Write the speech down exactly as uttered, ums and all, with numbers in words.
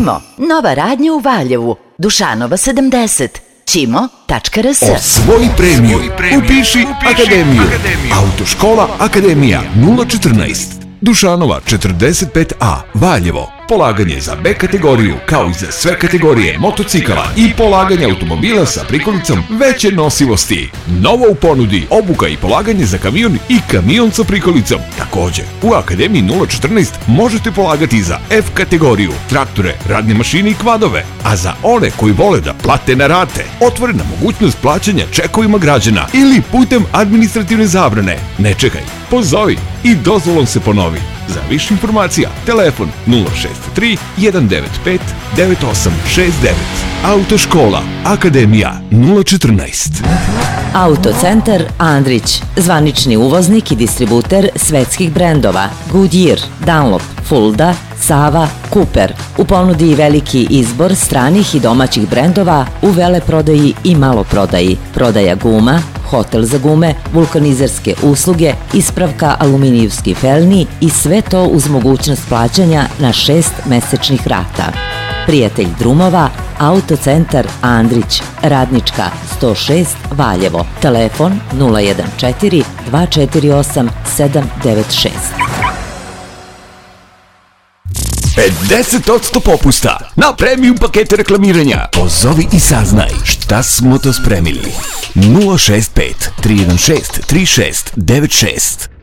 Ćimo, nova radnja u Valjevu, Dušanova sedamdeset, ćimo tačka r s. Osvoji premiju, upiši Akademiju. Autoškola Akademija nula četrnaest, Dušanova četrdeset pet a, Valjevo. Polaganje za B kategoriju, kao i za sve kategorije motocikala i polaganje automobila sa prikolicom veće nosivosti. Novo u ponudi, obuka i polaganje za kamion i kamion sa prikolicom. Takođe, u Akademiji nula četrnaest možete polagati za F kategoriju, traktore, radne mašine i kvadove, a za one koji vole da plate na rate, otvorena mogućnost plaćanja čekovima građana ili putem administrativne zabrane. Ne čekaj, pozovi i dozvolom se ponovi. Za više informacija, telefon nula šest tri jedan devet pet devet osam šest devet. Autoškola Akademija nula četrnaest. Autocentar Andrić, zvanični uvoznik i distributer svetskih brendova Goodyear, Dunlop, Fulda, Sava, Cooper. U ponudi i veliki izbor stranih i domaćih brendova u veleprodaji i maloprodaji. Prodaja guma, hotel za gume, vulkanizerske usluge, ispravka aluminijevskih felni i sve to uz mogućnost plaćanja na šest mesečnih rata. Prijatelj drumova, Autocentar Andrić, Radnička sto šest Valjevo, telefon nula jedan četiri dva četiri osam sedam devet šest. pedeset posto popusta na premium pakete reklamiranja. Pozovi i saznaj šta smo to spremili. nula šest pet tri jedan šest tri šest devet šest.